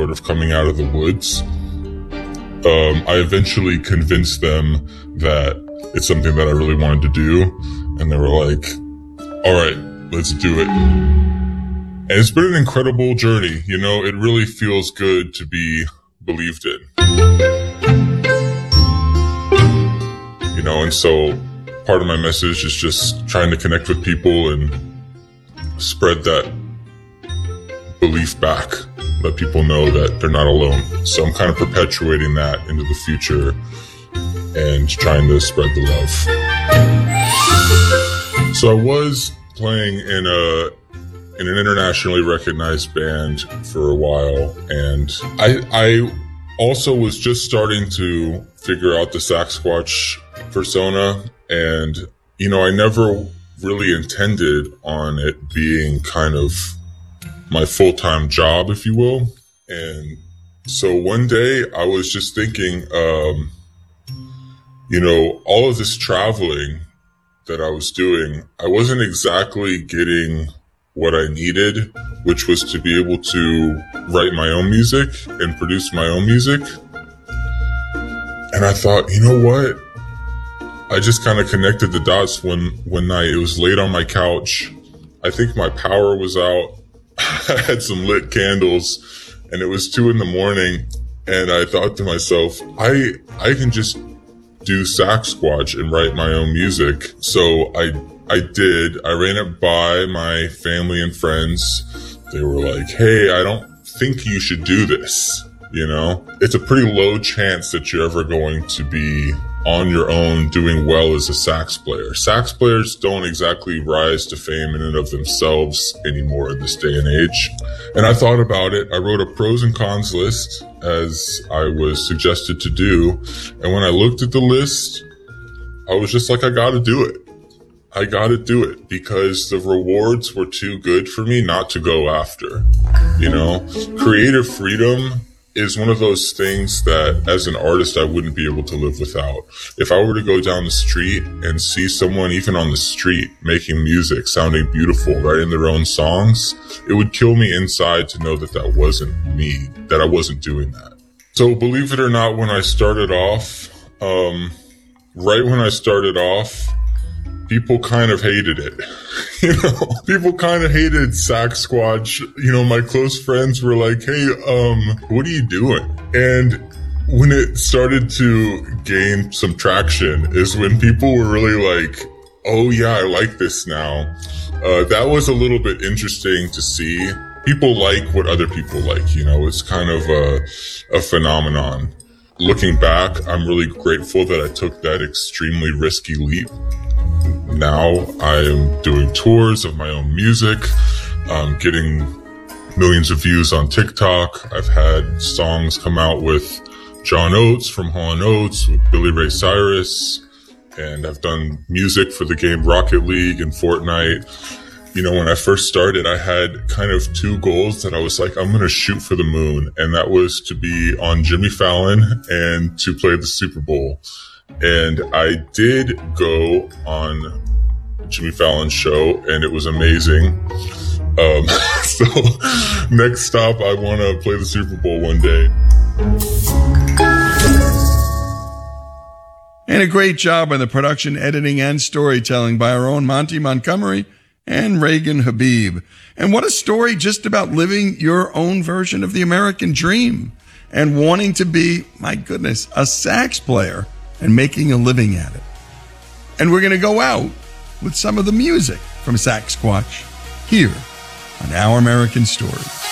sort of coming out of the woods. I eventually convinced them that it's something that I really wanted to do. And they were like, all right, let's do it. And it's been an incredible journey. You know, it really feels good to be believed in. You know, and so part of my message is just trying to connect with people and spread that belief back. Let people know that they're not alone. So I'm kind of perpetuating that into the future and trying to spread the love. So I was playing in an internationally recognized band for a while, and I also was just starting to figure out the Saxsquatch persona, and you know, I never really intended on it being kind of my full-time job, if you will. And so one day I was just thinking, you know, all of this traveling that I was doing, I wasn't exactly getting what I needed, which was to be able to write my own music and produce my own music. And I thought, you know what? I just kind of connected the dots one night. It was late on my couch. I think my power was out. I had some lit candles and it was 2 a.m. and I thought to myself, I can just do Saxsquatch and write my own music. So I did. I ran it by my family and friends. They were like, hey, I don't think you should do this. You know, it's a pretty low chance that you're ever going to be on your own doing well as a sax player. Sax players don't exactly rise to fame in and of themselves anymore in this day and age. And I thought about it. I wrote a pros and cons list as I was suggested to do. And when I looked at the list, I was just like, I gotta do it. I gotta do it because the rewards were too good for me not to go after. You know, creative freedom is one of those things that as an artist, I wouldn't be able to live without. If I were to go down the street and see someone, even on the street, making music, sounding beautiful, writing their own songs, it would kill me inside to know that that wasn't me, that I wasn't doing that. So believe it or not, when I started off, right when I started off, people kind of hated it. You know, people kind of hated Saxsquatch. You know, my close friends were like, hey, what are you doing? And when it started to gain some traction is when people were really like, oh yeah, I like this now. That was a little bit interesting to see. People like what other people like, you know, it's kind of a phenomenon. Looking back, I'm really grateful that I took that extremely risky leap. Now I am doing tours of my own music, getting millions of views on TikTok. I've had songs come out with John Oates from Hall & Oates, with Billy Ray Cyrus, and I've done music for the game Rocket League and Fortnite. You know, when I first started, I had kind of 2 goals that I was like, I'm going to shoot for the moon. And that was to be on Jimmy Fallon and to play the Super Bowl. And I did go on Jimmy Fallon's show and it was amazing. So next stop, I want to play the Super Bowl one day. And a great job on the production, editing, and storytelling by our own Monty Montgomery and Reagan Habib. And what a story just about living your own version of the American dream and wanting to be, my goodness, a sax player and making a living at it. And we're going to go out with some of the music from Saxsquatch here on Our American Story.